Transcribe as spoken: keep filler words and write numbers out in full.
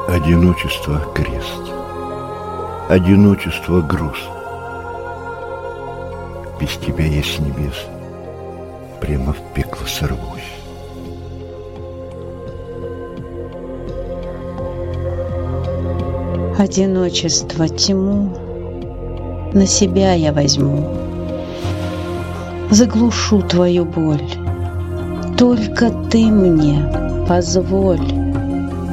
Одиночество — крест, одиночество — груз. Без тебя я с небес прямо в пекло сорвусь. Одиночество, тьму на себя я возьму, заглушу твою боль. Только ты мне позволь